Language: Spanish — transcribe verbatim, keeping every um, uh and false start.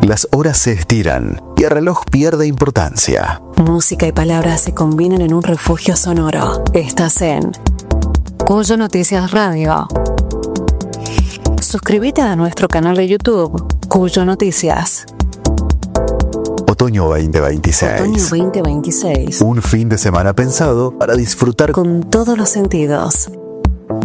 Las horas se estiran y el reloj pierde importancia. Música y palabras se combinan en un refugio sonoro. Estás en Cuyo Noticias Radio. Suscríbete a nuestro canal de YouTube, Cuyo Noticias. Otoño veinte veintiséis. Otoño veinte veintiséis. Un fin de semana pensado para disfrutar con todos los sentidos.